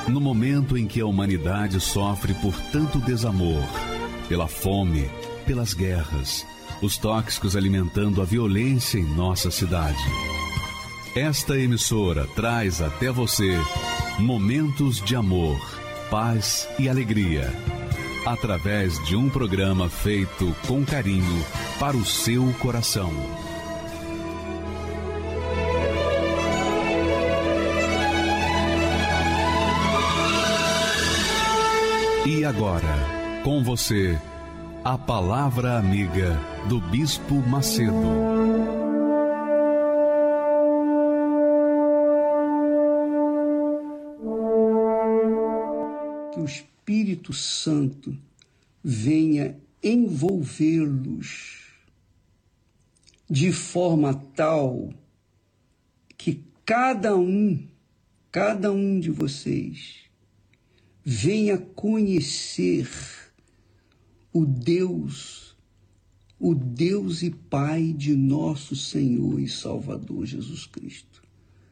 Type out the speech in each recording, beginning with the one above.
No momento em que a humanidade sofre por tanto desamor, pela fome, pelas guerras, os tóxicos alimentando a violência em nossa cidade. Esta emissora traz até você momentos de amor, paz e alegria, através de um programa feito com carinho para o seu coração. E agora, com você, a Palavra Amiga do Bispo Macedo. Que o Espírito Santo venha envolvê-los de forma tal que cada um de vocês venha conhecer o Deus e Pai de nosso Senhor e Salvador Jesus Cristo.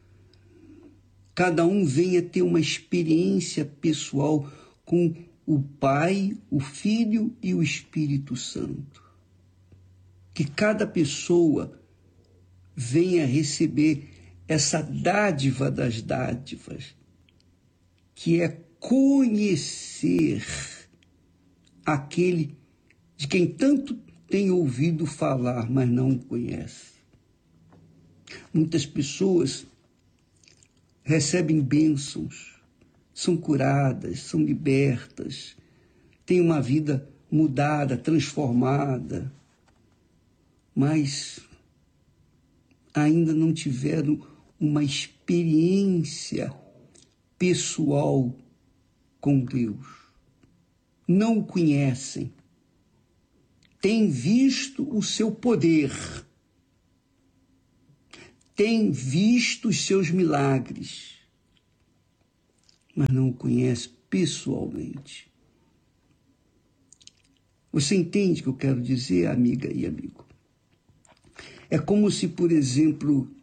Cada um venha ter uma experiência pessoal com o Pai, o Filho e o Espírito Santo. Que cada pessoa venha receber essa dádiva das dádivas, que é conhecer aquele de quem tanto tem ouvido falar, mas não conhece. Muitas pessoas recebem bênçãos, são curadas, são libertas, têm uma vida mudada, transformada, mas ainda não tiveram uma experiência pessoal com Deus. Não o conhecem. Têm visto o seu poder. Têm visto os seus milagres. Mas não o conhecem pessoalmente. Você entende o que eu quero dizer, amiga e amigo? É como se, por exemplo,